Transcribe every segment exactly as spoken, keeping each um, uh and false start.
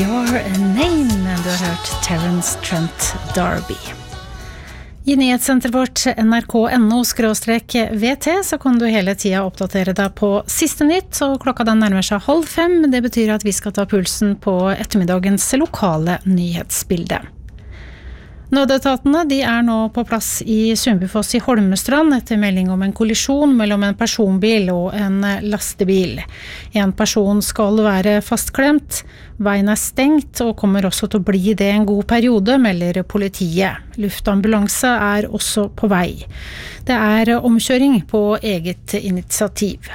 Your Name. Du har hørt Terence Trent D'Arby. I nyhetssenteret vårt N R K punktum N O skråstrek V T så kan du hele tida oppdatere deg på siste nytt, og klokka den nærmer seg halv fem. Det betyr at vi skal ta pulsen på ettermiddagens lokale nyhetsbilde. Nødetatene de er nå på plass i Sundbyfoss i Holmestrand etter melding om en kollisjon mellom en personbil og en lastebil. En person skal være fastklemt, veien er stengt og kommer også til å bli det en god periode, melder politiet. Luftambulanse er også på vei. Det er omkjøring på eget initiativ.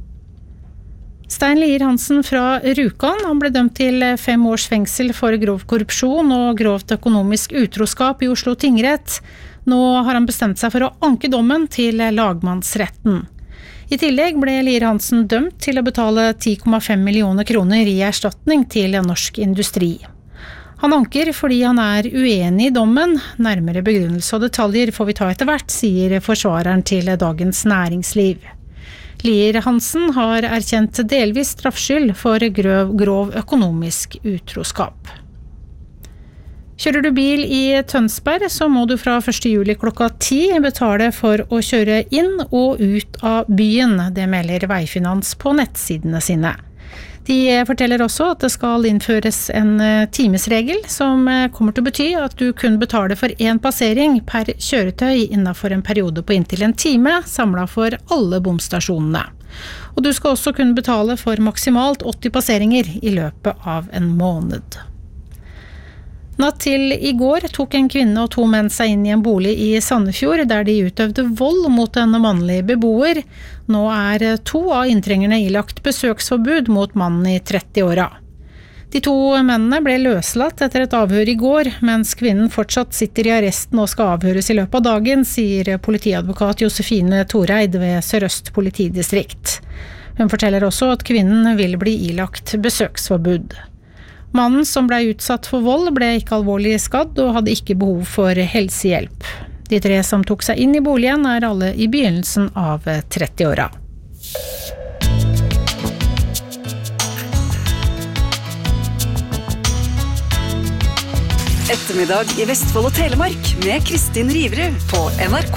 Stein Lier Hansen fra Rjukan, han ble dømt til fem års fengsel for grov korrupsjon og grovt økonomisk utroskap i Oslo tingrett. Nå har han bestemt seg for å anke dommen til lagmannsretten. I tillegg ble Lier Hansen dømt til å betale ti komma fem millioner kroner i erstatning til norsk industri. Han anker fordi han er uenig i dommen. Nærmere begrunnelse og detaljer får vi ta etter hvert, sier forsvareren til Dagens Næringsliv. Lier Hansen har erkjent delvis straffskyld for grov, grov økonomisk utroskap. Kjører du bil i Tønsberg, så må du fra første juli klokka ti betale for å kjøre inn og ut av byen. Det melder Veifinans på nettsidene sine. De forteller også at det skal innføres en timesregel som kommer til å bety at du kun betaler for en passering per kjøretøy innenfor en periode på inntil en time, samlet for alle bomstasjonene. Og du skal også kunne betale for maksimalt åtti passeringer i løpet av en måned. Natt til i går tok en kvinne og to menn seg inn i en bolig i Sandefjord, der de utøvde vold mot en mannlig beboer. Nå er to av inntrengerne ilagt besøksforbud mot mannen i tretti-åra. De to mennene ble løslatt etter et avhør i går, mens kvinnen fortsatt sitter i arresten og skal avhøres i løpet av dagen, sier politiadvokat Josefine Toreid ved Sør-Øst politidistrikt. Hun forteller også at kvinnen vil bli ilagt besøksforbud. Mannen som ble utsatt for vold ble ikke alvorlig skadd og hadde ikke behov for helsehjelp. De tre som tok seg inn i boligen er alle i begynnelsen av tretti-åra. Ettermiddag i Vestfold og Telemark med Kristin Riverud på N R K